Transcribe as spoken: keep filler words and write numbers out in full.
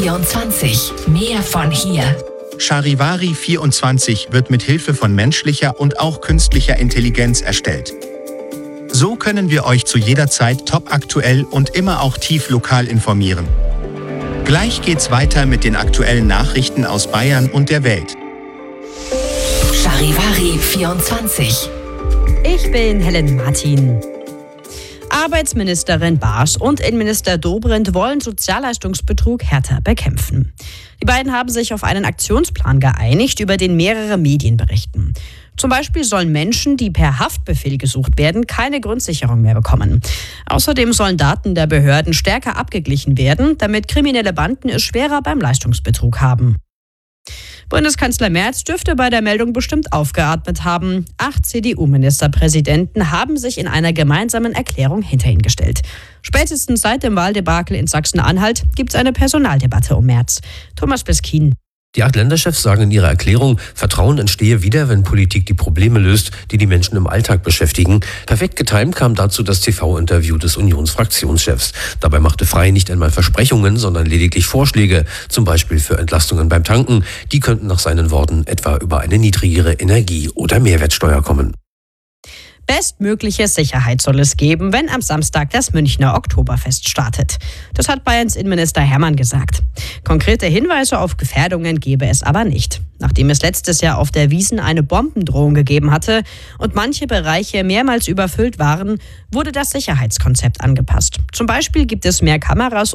vierundzwanzig. Mehr von hier. Charivari vierundzwanzig wird mit Hilfe von menschlicher und auch künstlicher Intelligenz erstellt. So können wir euch zu jeder Zeit topaktuell und immer auch tief lokal informieren. Gleich geht's weiter mit den aktuellen Nachrichten aus Bayern und der Welt. Charivari vierundzwanzig. Ich bin Helen Martin. Arbeitsministerin Baas und Innenminister Dobrindt wollen Sozialleistungsbetrug härter bekämpfen. Die beiden haben sich auf einen Aktionsplan geeinigt, über den mehrere Medien berichten. Zum Beispiel sollen Menschen, die per Haftbefehl gesucht werden, keine Grundsicherung mehr bekommen. Außerdem sollen Daten der Behörden stärker abgeglichen werden, damit kriminelle Banden es schwerer beim Leistungsbetrug haben. Bundeskanzler Merz dürfte bei der Meldung bestimmt aufgeatmet haben. Acht C D U-Ministerpräsidenten haben sich in einer gemeinsamen Erklärung hinter ihn gestellt. Spätestens seit dem Wahldebakel in Sachsen-Anhalt gibt es eine Personaldebatte um Merz. Thomas Beskin. Die acht Länderchefs sagen in ihrer Erklärung, Vertrauen entstehe wieder, wenn Politik die Probleme löst, die die Menschen im Alltag beschäftigen. Perfekt getimt kam dazu das T V-Interview des Unionsfraktionschefs. Dabei machte Frey nicht einmal Versprechungen, sondern lediglich Vorschläge, zum Beispiel für Entlastungen beim Tanken. Die könnten nach seinen Worten etwa über eine niedrigere Energie- oder Mehrwertsteuer kommen. Bestmögliche Sicherheit soll es geben, wenn am Samstag das Münchner Oktoberfest startet. Das hat Bayerns Innenminister Hermann gesagt. Konkrete Hinweise auf Gefährdungen gebe es aber nicht. Nachdem es letztes Jahr auf der Wiesn eine Bombendrohung gegeben hatte und manche Bereiche mehrmals überfüllt waren, wurde das Sicherheitskonzept angepasst. Zum Beispiel gibt es mehr Kameras